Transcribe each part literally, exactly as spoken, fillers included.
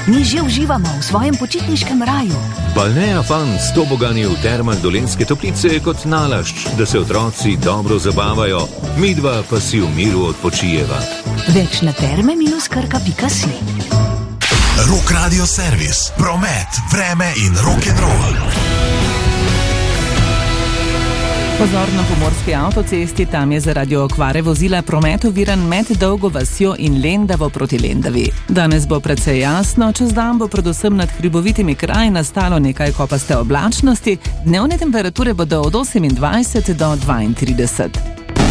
Mi že uživamo v svojem počitniškem raju. Balnea Fun s tobogani v termah Dolenjske Toplice je kot nalašč, da se otroci dobro zabavajo, midva pa si v miru odpočijeva. Več na terme minus krka pika si. Rock Radio Servis, promet, vreme in rock'n'roll. Pozor na pomorski avtocesti, tam je zaradi okvare vozila promet oviran med Dolgo vasjo in Lendavo proti Lendavi. Danes bo precej jasno, čez dan bo predvsem nad hribovitimi kraji nastalo nekaj kopaste oblačnosti, dnevne temperature bodo od osemindvajset do dvaintrideset.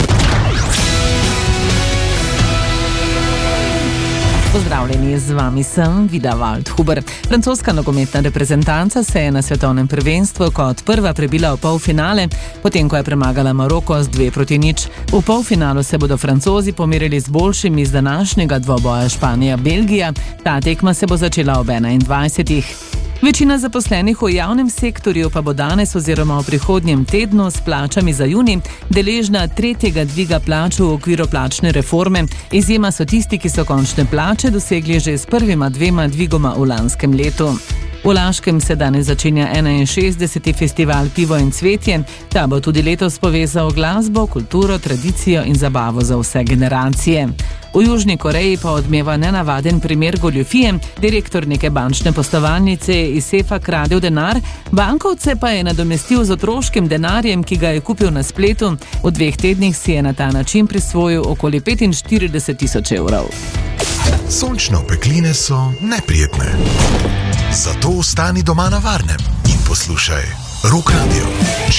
Pozdravljeni, z vami sem Vida Waldhuber. Francoska nogometna reprezentanca se je na svetovnem prvenstvu kot prva prebila v polfinale, potem ko je premagala Maroko z dve proti nič. V polfinalu se bodo Francozi pomerili z boljšimi iz današnjega dvoboja Španija-Belgija. Ta tekma se bo začela ob enaindvajsetih. Večina zaposlenih v javnem sektorju pa bo danes oziroma v prihodnjem tednu s plačami za junij deležna tretjega dviga plač v okviru plačne reforme. Izjema so tisti, ki so končne plače dosegli že s prvima dvema dvigoma v lanskem letu. V Laškem se danes začenja enainšestdeseti festival Pivo in cvetje. Ta bo tudi letos povezal glasbo, kulturo, tradicijo in zabavo za vse generacije. V Južni Koreji pa odmeva nenavaden primer goljufije. Direktor neke bančne poslovalnice je iz sefa kradel denar, bankovce pa je nadomestil z otroškim denarjem, ki ga je kupil na spletu. V dveh tednih si je na ta način prisvojil okoli petinštirideset tisoč evrov. Sončne opekline so neprijetne. Zato ostani doma na varnem in poslušaj Rock Radio.